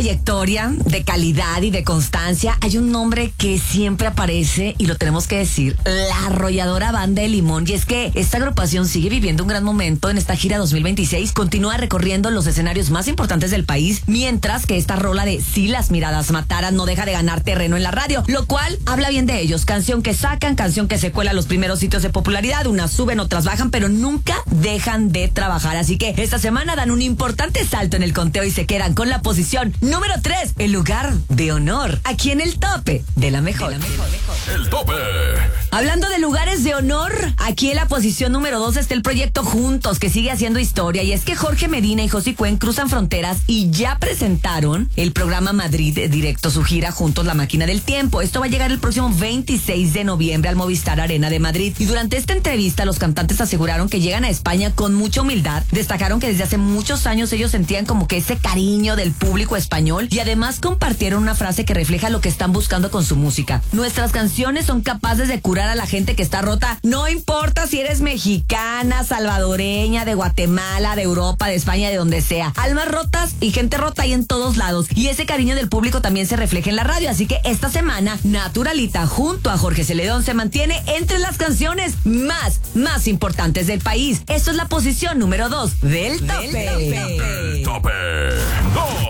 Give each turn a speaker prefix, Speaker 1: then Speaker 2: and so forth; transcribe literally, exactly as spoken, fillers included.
Speaker 1: trayectoria, de calidad y de constancia, hay un nombre que siempre aparece y lo tenemos que decir: la arrolladora Banda El Limón. Y es que esta agrupación sigue viviendo un gran momento en esta gira dos mil veintiséis, continúa recorriendo los escenarios más importantes del país, mientras que esta rola de Si las miradas mataran no deja de ganar terreno en la radio, lo cual habla bien de ellos. Canción que sacan, canción que se cuela a los primeros sitios de popularidad, unas suben, otras bajan, pero nunca dejan de trabajar. Así que esta semana dan un importante salto en el conteo y se quedan con la posición número tres, el lugar de honor, aquí en el tope de la mejor. De la mejor, mejor.
Speaker 2: El tope.
Speaker 1: Hablando de lugares de honor, aquí en la posición número dos está el proyecto Juntos, que sigue haciendo historia. Y es que Jorge Medina y Josy Cuen cruzan fronteras y ya presentaron el programa Madrid Directo, su gira Juntos, la máquina del tiempo. Esto va a llegar el próximo veintiséis de noviembre al Movistar Arena de Madrid. Y durante esta entrevista los cantantes aseguraron que llegan a España con mucha humildad. Destacaron que desde hace muchos años ellos sentían como que ese cariño del público español, y además compartieron una frase que refleja lo que están buscando con su música: nuestras canciones son capaces de curar a la gente que está rota, no importa si eres mexicana, salvadoreña, de Guatemala, de Europa, de España, de donde sea. Almas rotas y gente rota hay en todos lados, y ese cariño del público también se refleja en la radio. Así que esta semana Naturalita junto a Jorge Celedón se mantiene entre las canciones más, más importantes del país. Esto es la posición número dos del tope.
Speaker 2: El tope.